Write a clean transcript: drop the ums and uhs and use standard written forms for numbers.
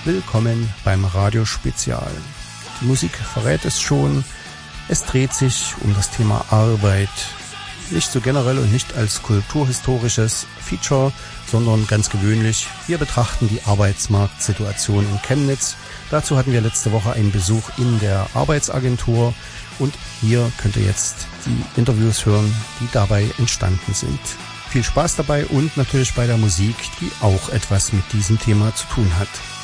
Willkommen beim Radiospezial. Die Musik verrät es schon. Es dreht sich um das Thema Arbeit. Nicht so generell und nicht als kulturhistorisches Feature, sondern ganz gewöhnlich. Wir betrachten die Arbeitsmarktsituation in Chemnitz. Dazu hatten wir letzte Woche einen Besuch in der Arbeitsagentur. Und hier könnt ihr jetzt die Interviews hören, die dabei entstanden sind. Viel Spaß dabei und natürlich bei der Musik, die auch etwas mit diesem Thema zu tun hat.